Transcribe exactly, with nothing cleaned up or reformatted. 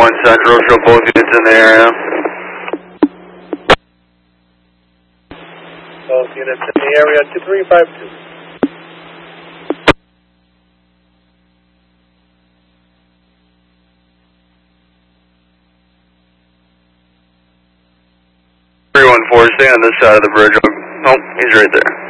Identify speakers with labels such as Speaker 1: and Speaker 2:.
Speaker 1: one Central, show both units in the area.
Speaker 2: Both units in the area, two three five two.
Speaker 1: three one four, stay on this side of the bridge. Oh, he's right there.